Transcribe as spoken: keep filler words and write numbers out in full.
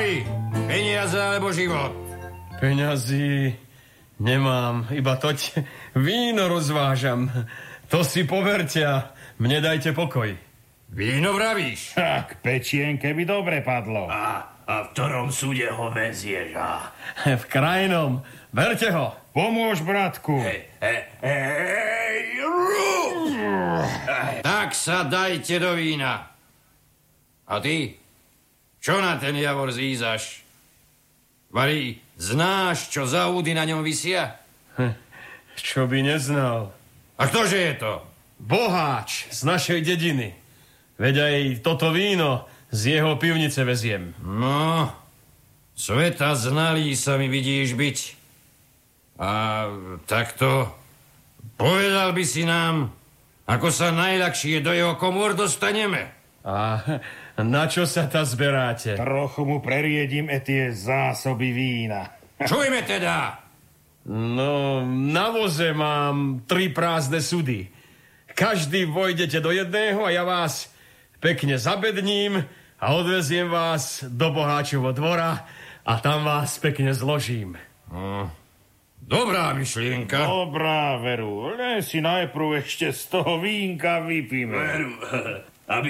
Vari, peniaze alebo život? Peňazí nemám, iba toť víno rozvážam. To si poberte a mne dajte pokoj. Víno vravíš? Tak, pečienke by dobre padlo. A, a v ktorom súde ho vezieš, a? V krajnom. Berte ho. Pomôž, bratku. Hej, hej, hej, Tak sa dajte do vína. A ty? Čo na ten javor zízaš? Vari, znáš, čo za údy na ňom visia? Čo by neznal? A ktože je to? Boháč z našej dediny. Veď aj toto víno z jeho pivnice veziem. No, sveta znalý sa mi vidíš byť. A takto povedal by si nám, ako sa najľahšie do jeho komôr dostaneme. A na čo sa ta zberáte? Trochu mu preriedím e tie zásoby vína. Čujme teda. No, na voze mám tri prázdne sudy. Každý vojdete do jedného a ja vás pekne zabedním a odveziem vás do Boháčovho dvora a tam vás pekne zložím. No, dobrá myšlienka. Dobrá, Veru, len si najprv ešte z toho vínka vypíme. Veru,